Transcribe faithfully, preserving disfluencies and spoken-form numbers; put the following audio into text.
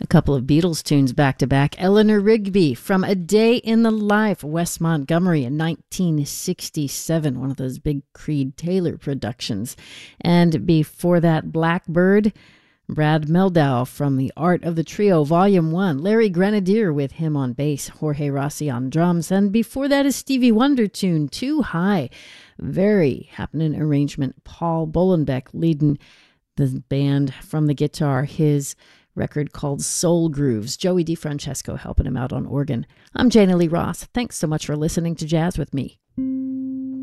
A couple of Beatles tunes back to back. Eleanor Rigby from A Day in the Life, Wes Montgomery in nineteen sixty-seven, one of those big Creed Taylor productions. And before that, Blackbird, Brad Meldau from The Art of the Trio, Volume one. Larry Grenadier with him on bass, Jorge Rossi on drums. And before that, a Stevie Wonder tune, Too High. Very happening arrangement. Paul Bolenbeck leading the band from the guitar. His record called Soul Grooves. Joey DeFrancesco helping him out on organ. I'm Jana Lee Ross. Thanks so much for listening to Jazz with Me.